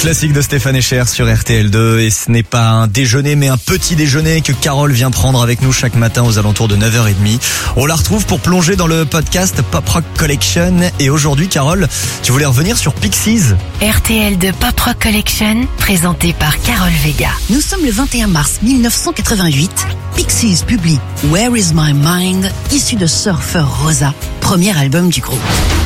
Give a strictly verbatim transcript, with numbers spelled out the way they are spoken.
classique de Stéphane Echer sur R T L deux. Et ce n'est pas un déjeuner mais un petit déjeuner que Carole vient prendre avec nous chaque matin aux alentours de neuf heures trente. On la retrouve pour plonger dans le podcast Pop Rock Collection. Et aujourd'hui, Carole, tu voulais revenir sur Pixies. R T L deux Pop Rock Collection, présenté par Carole Vega. Nous sommes le vingt et un mars mille neuf cent quatre-vingt-huit. Pixies publie Where Is My Mind, issu de Surfer Rosa, premier album du groupe.